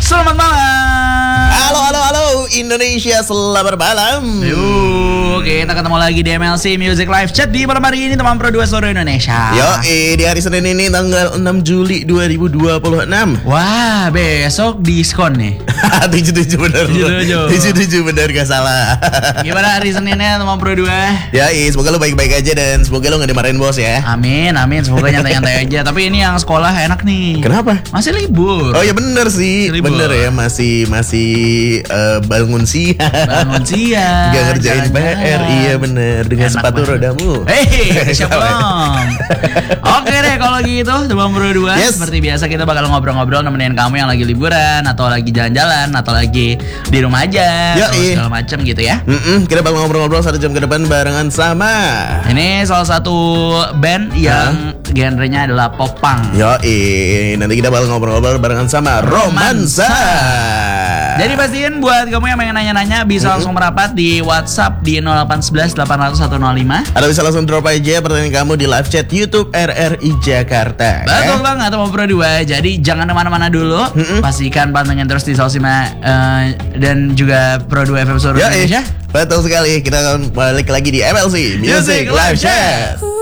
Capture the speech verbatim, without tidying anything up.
Selamat malam. Halo, halo, halo Indonesia, selamat malam. Yuk, kita ketemu lagi di M L C Music Live Chat di malam hari ini teman Pro dua seluruh Indonesia. Yo, eh, di hari Senin ini tanggal enam Juli dua ribu dua puluh enam. Wah, besok diskon nih. tujuh tujuh bener. tujuh tujuh bener, gak salah. Gimana hari Seninnya teman Pro dua? Ya, eh, semoga lu baik-baik aja dan semoga lu gak dimarahin bos ya. Amin, amin. Semoga nyantai-nyantai aja. Tapi ini yang sekolah enak nih. Kenapa? Masih libur. Oh ya bener sih, Libur. bener ya, masih masih uh, bangun siang, Bangun siang, gak ngerjain P R, jalan-jalan. iya bener, dengan Enak sepatu banget. rodamu. Hei, siapa dong? Oke deh kalau gitu, teman Pro dua. Yes. Seperti biasa kita bakal ngobrol-ngobrol nemenin kamu yang lagi liburan atau lagi jalan-jalan atau lagi di rumah aja, Ya, atau iya. segala macam gitu ya. Mm-mm, kita bakal ngobrol-ngobrol satu jam ke depan barengan sama. Ini salah satu band yang genrenya adalah popang. Yo, eh, nanti kita bakal ngobrol-ngobrol barengan sama Romansa. Jadi pastiin buat kamu yang pengen nanya-nanya bisa langsung merapat di WhatsApp di nol delapan satu satu delapan nol nol satu nol lima. Atau bisa langsung drop aja pertanyaan kamu di live chat YouTube R R I Jakarta. Betul ya? banget teman Pro dua. Jadi jangan kemana-mana dulu. Mm-mm. Pastikan pantengin terus di Sosima uh, dan juga Pro dua F M seluruh Yo, eh, Indonesia. betul sekali. Kita akan balik lagi di M L C Music, Music Live Live Chat. Chat.